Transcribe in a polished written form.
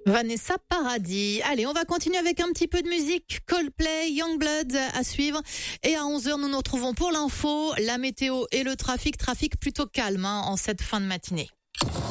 Vanessa Paradis. Allez, on va continuer avec un petit peu de musique. Coldplay, Youngblood à suivre. Et à 11h, nous nous retrouvons pour l'info, la météo et le trafic. Trafic plutôt calme en cette fin de matinée.